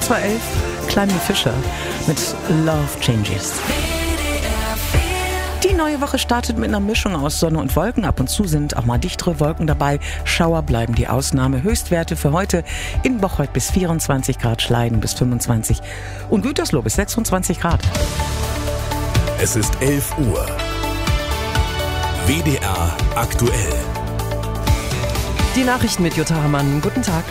Es war 11, Climby Fisher mit Love Changes. Die neue Woche startet mit einer Mischung aus Sonne und Wolken. Ab und zu sind auch mal dichtere Wolken dabei. Schauer bleiben die Ausnahme. Höchstwerte für heute in Bocholt bis 24 Grad, Schleiden bis 25 und Gütersloh bis 26 Grad. Es ist 11 Uhr. WDR aktuell. Die Nachrichten mit Jutta Hamann. Guten Tag.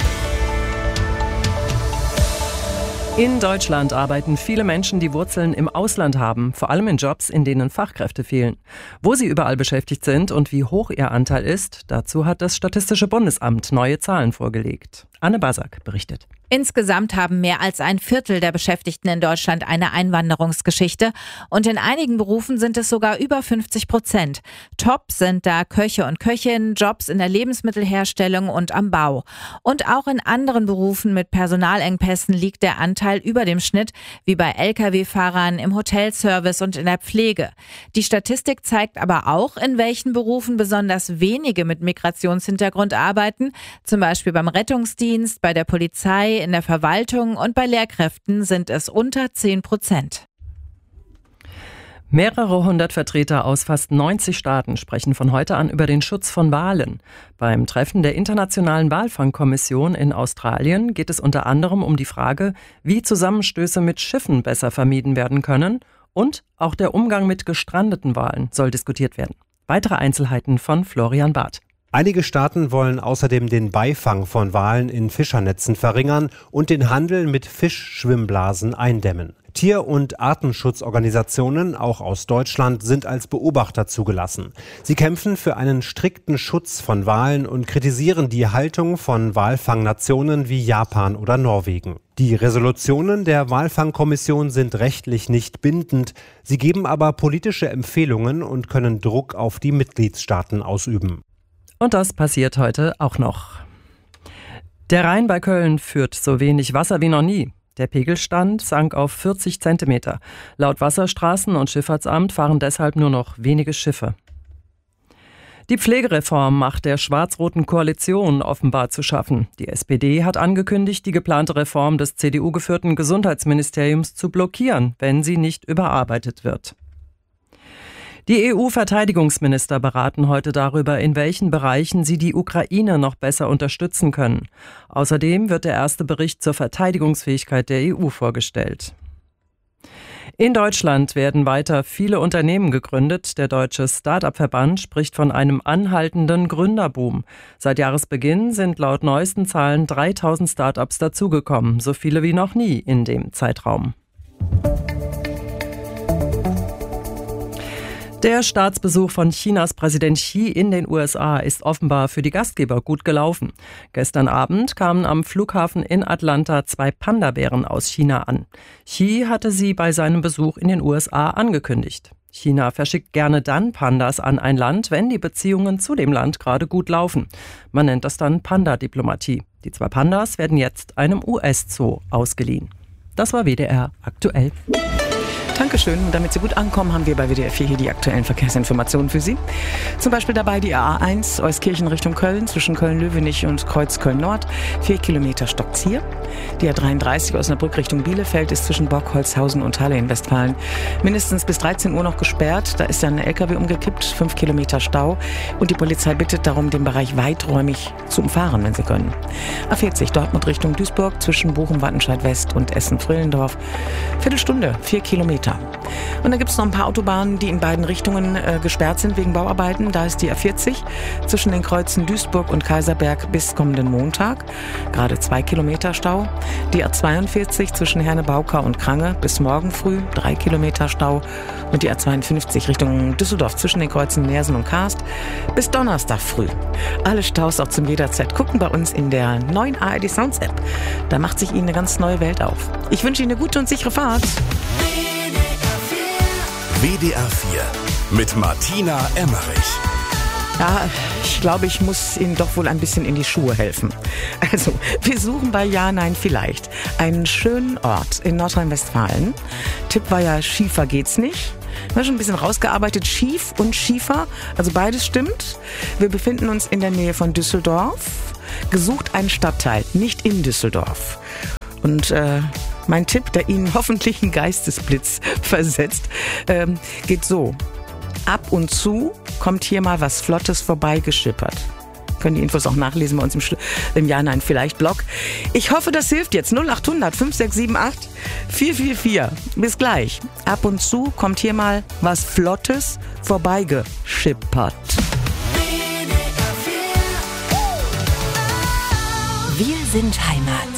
In Deutschland arbeiten viele Menschen, die Wurzeln im Ausland haben, vor allem in Jobs, in denen Fachkräfte fehlen. Wo sie überall beschäftigt sind und wie hoch ihr Anteil ist, dazu hat das Statistische Bundesamt neue Zahlen vorgelegt. Anne Basak berichtet. Insgesamt haben mehr als ein Viertel der Beschäftigten in Deutschland eine Einwanderungsgeschichte und in einigen Berufen sind es sogar über 50%. Top sind da Köche und Köchinnen, Jobs in der Lebensmittelherstellung und am Bau. Und auch in anderen Berufen mit Personalengpässen liegt der Anteil über dem Schnitt, wie bei Lkw-Fahrern, im Hotelservice und in der Pflege. Die Statistik zeigt aber auch, in welchen Berufen besonders wenige mit Migrationshintergrund arbeiten, zum Beispiel beim Rettungsdienst, bei der Polizei, in der Verwaltung und bei Lehrkräften sind es unter 10%. Mehrere hundert Vertreter aus fast 90 Staaten sprechen von heute an über den Schutz von Walen. Beim Treffen der Internationalen Walfangkommission in Australien geht es unter anderem um die Frage, wie Zusammenstöße mit Schiffen besser vermieden werden können, und auch der Umgang mit gestrandeten Walen soll diskutiert werden. Weitere Einzelheiten von Florian Barth. Einige Staaten wollen außerdem den Beifang von Walen in Fischernetzen verringern und den Handel mit Fischschwimmblasen eindämmen. Tier- und Artenschutzorganisationen, auch aus Deutschland, sind als Beobachter zugelassen. Sie kämpfen für einen strikten Schutz von Walen und kritisieren die Haltung von Walfangnationen wie Japan oder Norwegen. Die Resolutionen der Walfangkommission sind rechtlich nicht bindend. Sie geben aber politische Empfehlungen und können Druck auf die Mitgliedstaaten ausüben. Und das passiert heute auch noch. Der Rhein bei Köln führt so wenig Wasser wie noch nie. Der Pegelstand sank auf 40 Zentimeter. Laut Wasserstraßen- und Schifffahrtsamt fahren deshalb nur noch wenige Schiffe. Die Pflegereform macht der schwarz-roten Koalition offenbar zu schaffen. Die SPD hat angekündigt, die geplante Reform des CDU-geführten Gesundheitsministeriums zu blockieren, wenn sie nicht überarbeitet wird. Die EU-Verteidigungsminister beraten heute darüber, in welchen Bereichen sie die Ukraine noch besser unterstützen können. Außerdem wird der erste Bericht zur Verteidigungsfähigkeit der EU vorgestellt. In Deutschland werden weiter viele Unternehmen gegründet. Der Deutsche Start-up-Verband spricht von einem anhaltenden Gründerboom. Seit Jahresbeginn sind laut neuesten Zahlen 3000 Start-ups dazugekommen, so viele wie noch nie in dem Zeitraum. Der Staatsbesuch von Chinas Präsident Xi in den USA ist offenbar für die Gastgeber gut gelaufen. Gestern Abend kamen am Flughafen in Atlanta 2 Panda-Bären aus China an. Xi hatte sie bei seinem Besuch in den USA angekündigt. China verschickt gerne dann Pandas an ein Land, wenn die Beziehungen zu dem Land gerade gut laufen. Man nennt das dann Panda-Diplomatie. Die 2 Pandas werden jetzt einem US-Zoo ausgeliehen. Das war WDR aktuell. Dankeschön. Und damit Sie gut ankommen, haben wir bei WDR 4 hier die aktuellen Verkehrsinformationen für Sie. Zum Beispiel dabei die A1 Euskirchen Richtung Köln zwischen Köln-Löwenich und Kreuz Köln-Nord. 4 Kilometer stoppt's hier. Die A33 Osnabrück Richtung Bielefeld ist zwischen Bock, Holzhausen und Halle in Westfalen mindestens bis 13 Uhr noch gesperrt. Da ist ein LKW umgekippt, 5 Kilometer Stau. Und die Polizei bittet darum, den Bereich weiträumig zu umfahren, wenn Sie können. A40 Dortmund Richtung Duisburg zwischen Bochum-Wattenscheid-West und Essen-Frillendorf. Viertelstunde, 4 Kilometer. Und da gibt es noch ein paar Autobahnen, die in beiden Richtungen gesperrt sind wegen Bauarbeiten. Da ist die A40 zwischen den Kreuzen Duisburg und Kaiserberg bis kommenden Montag. Gerade 2 Kilometer Stau. Die A42 zwischen Herne-Baukau und Krange bis morgen früh 3 Kilometer Stau. Und die A52 Richtung Düsseldorf zwischen den Kreuzen Nersen und Karst bis Donnerstag früh. Alle Staus auch zum jederzeit gucken bei uns in der neuen ARD Sounds App. Da macht sich Ihnen eine ganz neue Welt auf. Ich wünsche Ihnen eine gute und sichere Fahrt. WDR 4 mit Martina Emmerich. Ja, ich glaube, ich muss Ihnen doch wohl ein bisschen in die Schuhe helfen. Also, wir suchen bei Ja, Nein, Vielleicht einen schönen Ort in Nordrhein-Westfalen. Tipp war ja, Schiefer geht's nicht. Wir haben schon ein bisschen rausgearbeitet, Schief und Schiefer, also beides stimmt. Wir befinden uns in der Nähe von Düsseldorf. Gesucht einen Stadtteil, nicht in Düsseldorf. Und Mein Tipp, der Ihnen hoffentlich einen Geistesblitz versetzt, geht so. Ab und zu kommt hier mal was Flottes vorbeigeschippert. Können die Infos auch nachlesen bei uns im Ja, Nein, vielleicht Blog. Ich hoffe, das hilft jetzt. 0800 5678 444. Bis gleich. Ab und zu kommt hier mal was Flottes vorbeigeschippert. Wir sind Heimat.